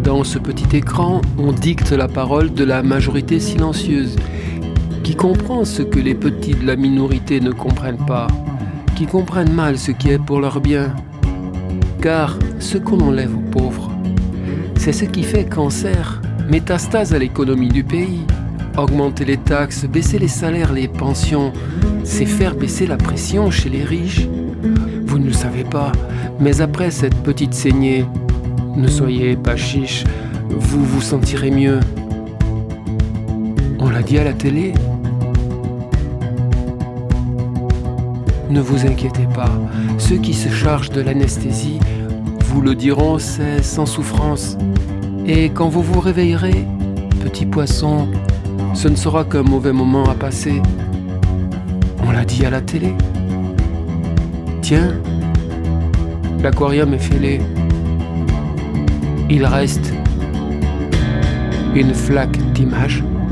Dans ce petit écran, on dicte la parole de la majorité silencieuse, qui comprend ce que les petits de la minorité ne comprennent pas, qui comprennent mal ce qui est pour leur bien. Car ce qu'on enlève aux pauvres, c'est ce qui fait cancer, métastase à l'économie du pays. Augmenter les taxes, baisser les salaires, les pensions, c'est faire baisser la pression chez les riches. Vous ne le savez pas, mais après cette petite saignée, ne soyez pas chiche, vous vous sentirez mieux. On l'a dit à la télé. Ne vous inquiétez pas, ceux qui se chargent de l'anesthésie vous le diront, c'est sans souffrance. Et quand vous vous réveillerez, petit poisson, ce ne sera qu'un mauvais moment à passer. On l'a dit à la télé. Tiens, l'aquarium est fêlé. Il reste une flaque d'image.